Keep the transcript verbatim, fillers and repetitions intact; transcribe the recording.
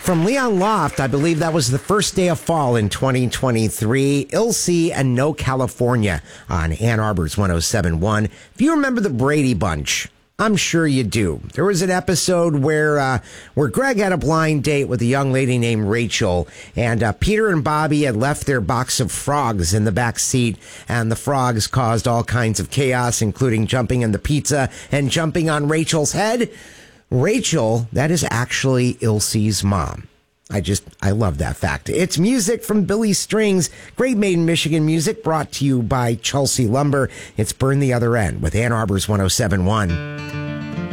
From Leon Loft, I believe that was the first day of fall in twenty twenty-three. Ilse and No California on Ann Arbor's one oh seven point one. If you remember the Brady Bunch, I'm sure you do. There was an episode where uh, where Greg had a blind date with a young lady named Rachel, and uh, Peter and Bobby had left their box of frogs in the back seat, and the frogs caused all kinds of chaos, including jumping in the pizza and jumping on Rachel's head. Rachel, that is actually Ilse's mom. I just, I love that fact. It's music from Billy Strings, great Made in Michigan music, brought to you by Chelsea Lumber. It's Burn the Other End with Ann Arbor's one oh seven point one.